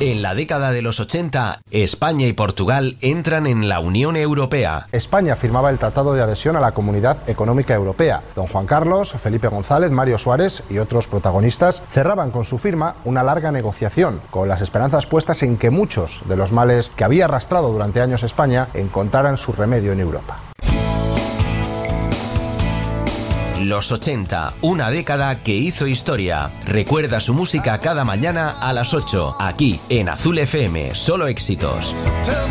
En la década de los 80, España y Portugal entran en la Unión Europea. España firmaba el Tratado de Adhesión a la Comunidad Económica Europea. Don Juan Carlos, Felipe González, Mario Suárez y otros protagonistas cerraban con su firma una larga negociación, con las esperanzas puestas en que muchos de los males que había arrastrado durante años España encontraran su remedio en Europa. Los 80, una década que hizo historia. Recuerda su música cada mañana a las 8, aquí en Azul FM, solo éxitos.